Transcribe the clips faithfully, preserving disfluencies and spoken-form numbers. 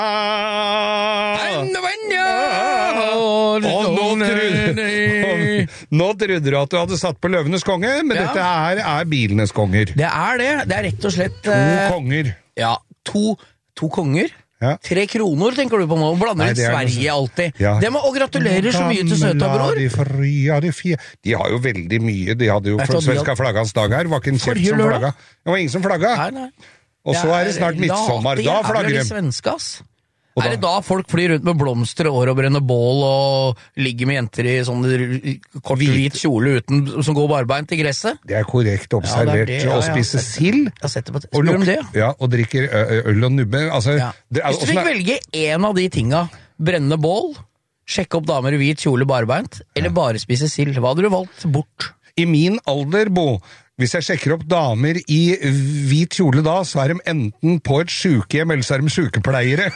nå trodde, nå trodde du at du hadde satt på Løvenes konge, men ja. Dette her er bilenes konger. Det er det, det er rett og slett To uh, konger. Ja, to, to konger. Ja. Tre kroner, tenker du på nå? Blander Nei, Sverige noe... alltid. Ja. Det må, og gratulerer så mye til søta bror. De, de, de har jo veldig mye. De hadde jo for svenska flaggans dag her. Var ikke en kjeft som flagga. Det var ingen som flagga. Nei, nei. Og så er det snart midtsommer. Da flagger de. Svenske, ass. Da? Er det da folk flyr rundt med blomster og år og brenner bål og ligger med jenter i sånn kort hvit kjole uten, som går barbeint i gresset? Det er korrekt observert. Ja, det er det, ja, og spiser sild. Og, luk, det, ja. Ja, og drikker øl og nubbe. Altså, ja. det, Hvis du fikk velge en av de tinga, brenne bål, sjekke opp damer i hvit kjole barbeint, eller ja. Bare spise sild, hva hadde du valgt bort? I min alder, Bo, hvis jeg sjekker opp damer i hvit kjole da, så er de enten på et sykehjem, eller så er de sykepleiere.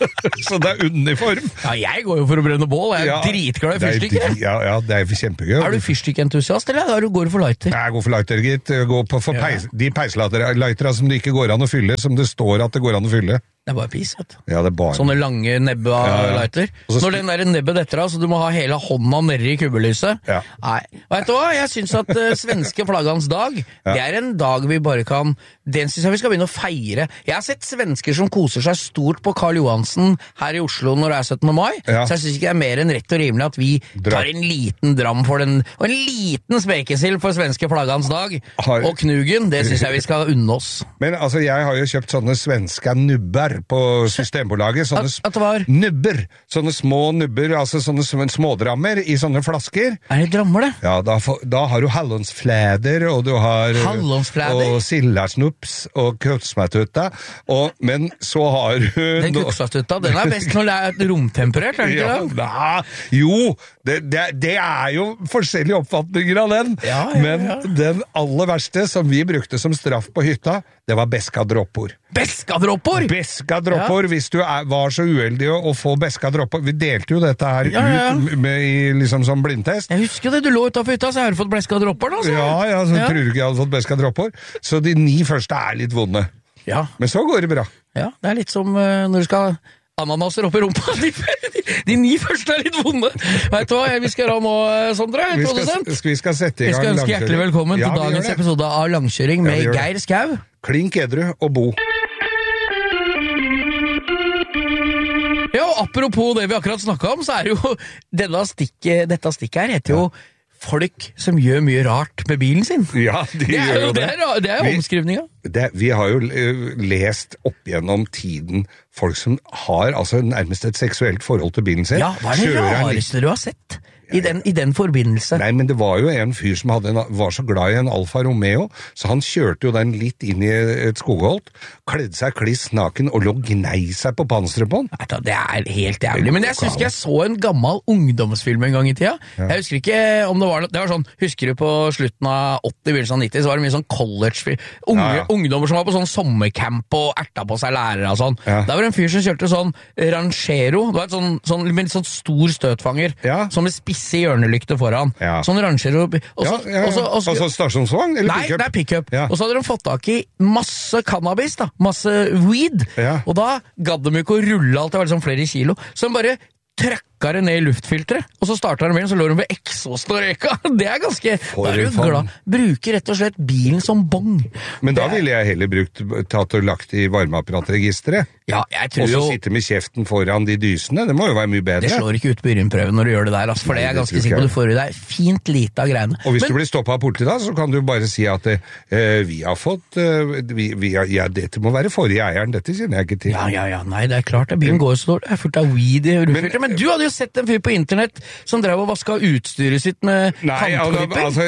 Så det er uniform. Ja, jeg går jo for å brenne bål. Jeg er ja, dritglad i fyrstikker. Ja, ja, det er kjempegøy. Er du fyrstikkentusiast, eller går du for lighter? Jeg går for lighter, gitt. Jeg går på for peis, de peislightera som det ikke går an å fylle, som det står at det går an å fylle. Det er bare pis, vet du. Ja, det er bare... Sånne lange nebbe av ja, ja. Lighter. Så... Når den der nebbet detter av, så du må ha hele hånda nede i kubbelyset. Ja. Nei. Vet du hva? Jeg synes at uh, svenske flaggans dag, ja. Det er en dag vi bare kan... Den synes jeg vi skal begynne å feire. Jeg har sett svensker som koser seg stort på Karl Johansen her i Oslo når det er syttende mai, ja. Så jeg synes ikke det er mer enn rett og rimelig at vi tar en liten dram for den, og en liten spekesild for svenske flaggans dag. Har... Og knugen, det synes jeg vi skal unne oss. Men altså, jeg har jo kjøpt sånne svenske nubber på Systembolaget, sånne at, at det var... nubber, sånne små nubber, altså sånne smådrammer i sånne flasker. Er det drammer det? Ja, da, da har du hallonsflæder, og du har hallonsflæder? Og sildarsnups, og kutsmatutta, og, men så har du... Den kutsmatutta, den er best når det er romtemperert, er det ikke det? Ja, jo, det, det, det er jo forskjellige oppfatninger av den, ja, ja, men ja. Den aller verste som vi brukte som straff på hytta, det var beskadroppor. Beskadroppor? Beskadroppor, ja. Hvis du er, var så uheldig å, å få beskadroppor. Vi delte jo dette her ja, ja. Ut med, i, liksom som blindtest. Jeg husker det, du lå utenfor hytta, så jeg har fått beskadroppor da. Så. Ja, ja, så ja. Tror du ikke jeg hadde fått beskadroppor. Så de ni første er litt vonde. Ja. Men så går det bra. Ja, det er litt som uh, når du skal... Ananaser opp i rumpa. De, de, de ni første er litt vonde. Vet du hva vi skal gjøre nå, Sondre? Vi skal, vi skal sette i gang langkjøring. Vi skal ønske hjertelig velkommen ja, til dagens episode av Langkjøring med ja, Geir Skau. Klink edru og Bo. Ja, og apropos det vi akkurat snakket om, så er det jo denne stikket, dette stikket her heter jo ja. Folk som gjør mye rart med bilen sin. Ja, de det gjør jo det. Det er, det er jo omskrivninga. Det, vi har jo lest opp gjennom tiden folk som har altså nærmest et seksuelt forhold til bilen sin. Ja, hva er det rareste du har sett? I den, I den forbindelse. Nei, men det var jo en fyr som hadde en, var så glad i en Alfa Romeo, så han kjørte jo den litt inn i et skogholt, kledde seg kliss naken og lå gnei seg på panseret på den. Det er helt jævlig. Men jeg husker jeg så en gammel ungdomsfilm en gang i tida. Ja. Jeg husker ikke om det var det var sånn, husker du på slutten av åtti, begynnelsen av nitti, så var det mye sånn college unge, ja, ja. Ungdommer som var på sånn sommercamp og erta på seg lærere og sånn. Ja. Da var det en fyr som kjørte sånn Ranchero, det var et sånn, sånn, med en sånn stor støtfanger, ja. Som med spisse hjørnelykte foran. Ja. Sånn Ranchero. Ja, ja, ja. Altså stasjonsvogn eller nei, pick-up? Nei, det er pick-up. Ja. Og så hadde de fått tak i masse cannabis, da. Masse weed. Ja. Og da gadd de ikke å rulle alt, det var liksom flere kilo. Så de bare trøkka det ned i luftfilteret, og så startet de bilen, så lå de ved eksosten og røyka. Det er ganske... Da er du glad. Bruker rett og slett bilen som bong. Men da ville jeg heller brukt, tatt og lagt i varmeapparatregisteret. Ja, jeg tror jo... Og så sitte med kjeften foran de dysene, det må jo være mye bedre. Det slår ikke ut på urinprøven når du gjør det der, altså, for nei, det er jeg ganske sikker på du får i deg fint lite av greiene. Og hvis men... du blir stoppet av politiet da, så kan du bare si at eh, vi har fått... Eh, vi, vi har, ja, dette må være forrige eieren, dette kjenner jeg ikke til. Ja, ja, ja, nei, det er klart, det. Bilen går så dårlig, det er fullt av weed i luftfilteret, men, men du hadde jo sett en fyr på internett som drev og vasket utstyret sitt med kantklipper. Altså,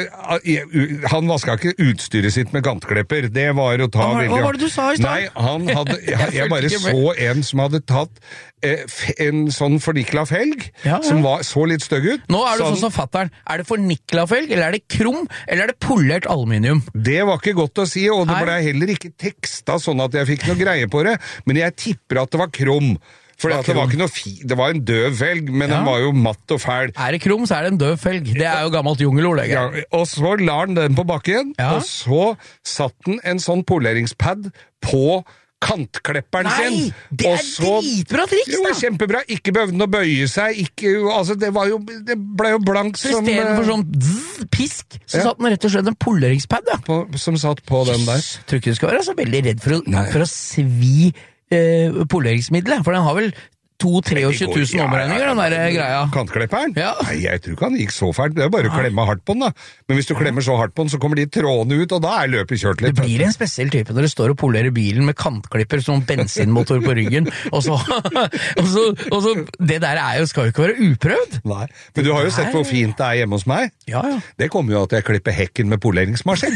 han vasket ikke utstyret sitt med kantklepper. Det var å ta hva, veldig... Hva var det du sa i stedet? Nei, han hadde... Jeg, jeg bare så en som hadde tatt eh, en sånn fornikla felg, ja, ja. Som var, så litt støgg ut. Nå er det sånn som fatteren. Er det fornikla felg, eller er det krum, eller er det polert aluminium? Det var ikke godt å si, og det ble heller ikke tekstet sånn at jeg fikk noe greie på det, men jeg tipper at det var krum. For det var ikke noe fi, det var en døv felg, men ja. Den var jo matt og fæl. Er det krum, så er det en døv felg. Det er jo gammelt jungelord. Ja, og så la han den på bakken, ja. Og så satt den en sånn poleringspad på kantklepperen Nei, sin. Nei, det er så, dritbra triks da! Jo, kjempebra. Ikke behøvde den å bøye seg, ikke, altså det var jo, det ble jo blankt så som... Så i stedet for sånn zzz, pisk, så ja. Satt den rett og slett en poleringspad, ja. På, som satt på den der. Jeg tror ikke du skal være så veldig redd for å, for å svi eh, poleringsmiddelet, for den har vel to til tjuetre tusen ja, omregninger, den der greia. Kantklepperen? Ja. Nei, jeg tror ikke han gikk så fælt. Det er bare å klemme hardt på den, da. Men hvis du klemmer så hardt på den, så kommer de trådene ut, og da er løpet kjørt litt. Det blir en spesiell type når du står og polerer bilen med kantklipper som bensinmotor på ryggen, og så, og så, og så det der er jo, skal jo ikke være uprøvd. Nei, men du har jo sett hvor fint det er hjemme hos meg. Ja, ja. Det kommer jo at jeg klipper hekken med poleringsmaskin.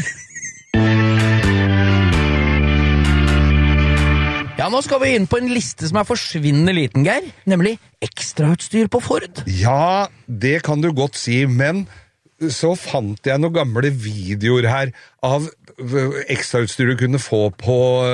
Ja, nå skal vi inn på en liste som er forsvinnende liten, Geir, nemlig ekstrautstyr på Ford. Ja, det kan du godt si, men så fant jeg noen gamle videoer her av ekstrautstyr du kunne få på,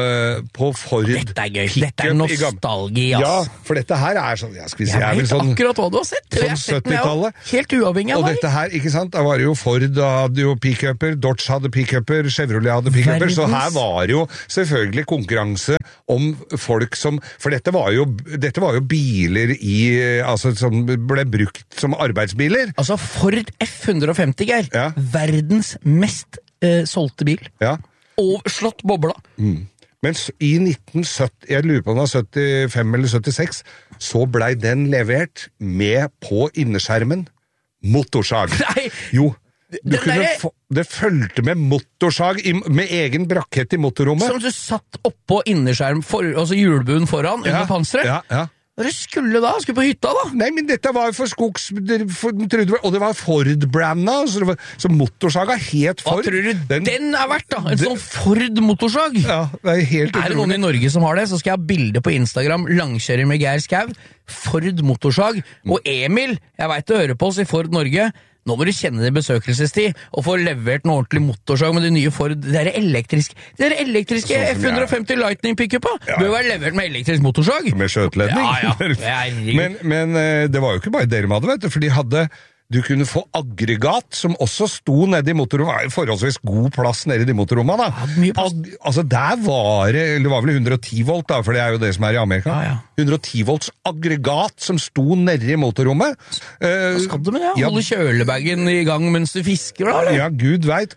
på Ford. Dette er gøy, dette er nostalgi, ass. Ja, for dette her er sånn, ja, skal vi si, jeg vet sånn, akkurat hva du har sett. Sånn syttitallet. Helt uavhengig av og meg. Og dette her, ikke sant, da var det jo Ford hadde jo pick-upper, Dodge hadde pick-upper, Chevrolet hadde pick-upper, så her var jo selvfølgelig konkurranse om folk som, for dette var jo, dette var jo biler i, altså som ble brukt som arbeidsbiler. Altså Ford F one fifty, Geir, ja. Verdens mest eh, solgte bil. Ja. Og slått bobla. Mm. Men i nitten sytti, jeg lurer på om det var syttifem eller syttiseks, så blei den levert med på innerskjermen motorsag. Nei! Jo, du kunne der... få, det følte med motorsag, i, med egen brakett i motorrommet. Som du satt oppå innerskjerm, for, altså hjulbuen foran, ja, under panseret. Ja, ja. Hva skulle da? Skulle på hytta da? Nei, men dette var for skogs... For, og det var Ford-branda, så, så motorsaga het Ford. Hva tror du den, den er verdt da? En det, sånn Ford-motorsag? Ja, det er helt utrolig. Er det noen i Norge som har det, så skal jeg ha bilde på Instagram, langkjøring med Geir Skau, Ford-motorsag, og Emil, jeg vet du hører på oss i Ford Norge, nå må du kjenne det besøkelsestid, og få levert en ordentlig motorsag med de nye Ford, det er elektriske, det er elektriske F one fifty Lightning pickupa, ja. Bør være levert med elektrisk motorsag. Med skjøteledning. Ja, ja. men, men det var jo ikke bare dere med det, vet du, for de hadde, du kunne få aggregat, som også sto nede i motorrommet, forholdsvis god plass nede i motorrommet da. Ja, Ag, altså der var det, eller det var vel hundre og ti volt da, for det er jo det som er i Amerika. Ja, ja. hundre og ti volts aggregat som sto nede i motorrommet. Hva skal du med det? Ja. Holde kjølebagen i gang mens du fisker da, eller? Ja, Gud vet.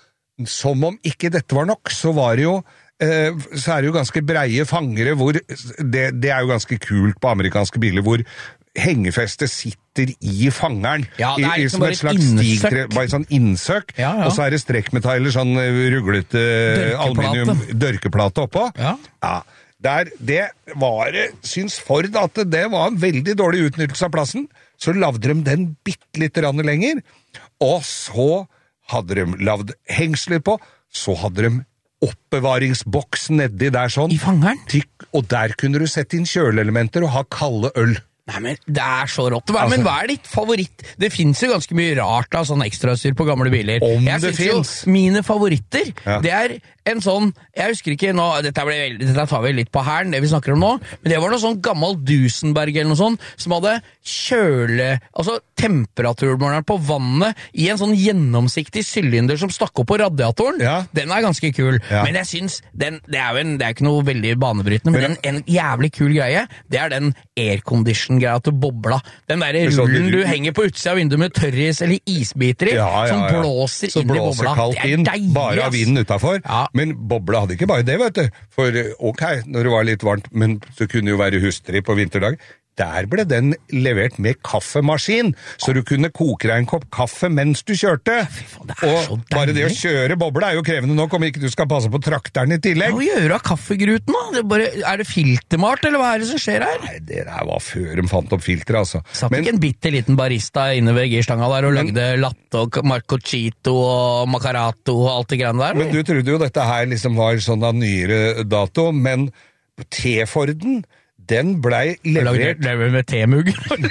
Og som om ikke dette var nok, så var det jo eh, så er det jo ganske breie fangere hvor, det, det er jo ganske kult på amerikanske biler, hvor hengefestet sitter i fangeren. Ja, det er I, liksom som et slags stigtre, bare sånn innsøk, ja, ja. Og så er det strekkmetaller, sånn ruglete aluminium, dørkeplate oppå. Ja. Ja. Der, det var, syns Ford at det var en veldig dårlig utnyttelse av plassen, så lavde de den bitte litt lenger, og så hadde de lavd hengsler på, så hadde de oppbevaringsboks nedi der sånn. I fangeren? Og der kunne du sette inn kjøleelementer og ha kalde øl. Nei, men det er så rått. Men altså, hva er ditt favoritt? Det finnes jo ganske mye rart av sånn ekstrautstyr på gamle biler. Om jeg det finnes. Jo, mine favoritter, ja. Det er en sånn, jeg husker ikke nå, dette, ble veldig, dette tar vi litt på hæren, det vi snakker om nå, men det var noe sånn gammel Duesenberg eller noe sånt, som hadde kjøle, altså temperaturmåleren på vannet i en sånn gjennomsiktig sylinder som stakk opp på radiatoren. Ja. Den er ganske kul, ja. Men jeg synes, den, det er jo en, det er ikke noe veldig banebrytende, men, men en, en jævlig kul greie, det er den aircondition-greia til bobla. Den der rullen du henger på utsida av vinduet med tørris eller isbiter i, ja, ja, ja. Som blåser så inn i bobla. Kaldt det er inn, deilig, bare av vinden utenfor. Ja. Men bobla hadde ikke bare det, vet du. For ok, når det var litt varmt, men så kunne jo være hustrig på vinterdag. Der ble den levert med kaffemaskin, så du kunne koke deg en kopp kaffe mens du kjørte. Faen, det er og så bare det å kjøre bobla er jo krevende nok, om ikke du skal passe på trakteren i tillegg. Hva gjør du av kaffegruten da? Det er, bare, er det filtermart, eller hva er det som skjer her? Nei, det der var før de fant opp filter, altså. Satt men, ikke en bitte liten barista inne ved girstanga der og men, lagde latte og marcochito og macarato og alt det greiene der? Men du trodde jo dette her liksom var sånn av nyere dato, men T-Forden, den blei levert... Den ble med temugg?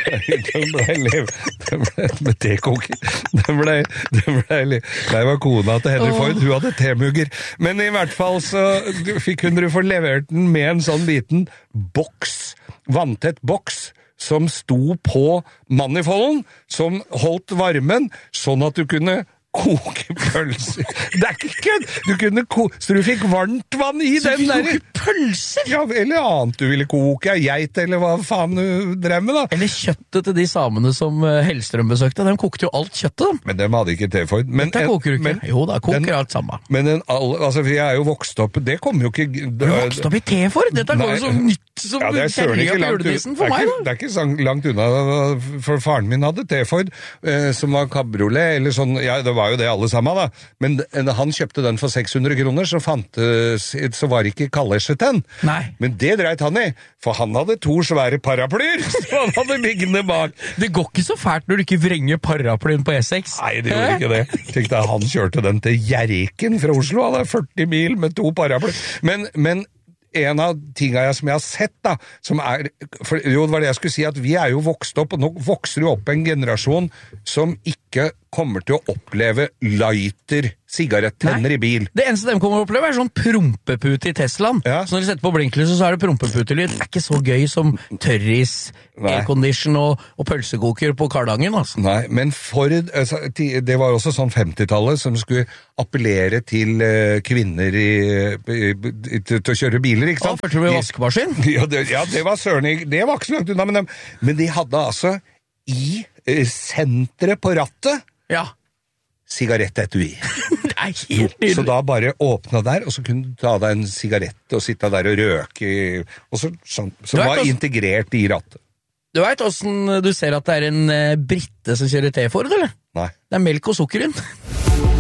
Den blei levert med tekoker. Den blei... Den blei det var kona til Henry oh. Ford, hun hadde temugger. Men i hvert fall så fikk hun få levert den med en sånn liten boks, vanntett boks, som sto på manifolden, som holdt varmen, sånn at du kunne koke pølser. Det er ikke kødd! Du kunne koke, så du fikk varmt vann i så den der. Så du koke pølser? Ja, eller annet du ville koke, geit eller hva faen du drev med da. Eller kjøttet til de samene som Hellstrøm besøkte, de kokte jo alt kjøttet da. Men de hadde ikke T-Ford. Dette koker du ikke. Men, jo, da koker den, alt sammen. Men en, altså, jeg er jo vokst opp, det kommer jo ikke... Du er vokst opp i T-Ford? Dette går jo så nytt som ja, det er søren ikke langt, for meg, da. Det er ikke så langt unna, for faren min hadde T-Ford, eh, som var cabriolet, eller sånn, ja, det var jo det alle sammen da, men han kjøpte den for seks hundre kroner, så fantes, så var ikke kallerset den. Nei. Men det dreit han i, for han hadde to svære paraplyer, så han hadde liggende bak. Det går ikke så fælt når du ikke vrenger paraplyen på E seks. Nei, det gjorde ikke det. Tenk deg, han kjørte den til Hjerken fra Oslo, han hadde førti mil med to paraplyer. Men, men en av tingene som jeg har sett da, som er, for jo, det var det jeg skulle si, at vi er jo vokst opp, og nå vokser jo opp en generasjon som ikke kommer til å oppleve lighter, sigarettenner i bil. Det eneste de kommer til å oppleve er sånn prompepute i Teslaen. Ja. Så når de setter på blinklyset, så er det prompeputelyd. Det er ikke så gøy som tørris, aircondition og, og pølsekoker på Kardangen, altså. Nei, men for, altså, det var også sånn femtitallet som skulle appellere til uh, kvinner i, i, i, til, til å kjøre biler, ikke sant? Ja, først med vaskemaskin. Ja, det, ja, det var søren, det var ikke så langt unna, men de, men de hadde altså i uh, senteret på rattet ja. Sigarettetui. Det er helt nydelig. Så da bare åpna der, og så kunne du ta deg en sigarett og sitte der og røke, og så, sånn, som var også integrert i rattet. Du vet hvordan du ser at det er en uh, britte som kjører T-Ford, eller? Nei. Det er melk og sukker inn.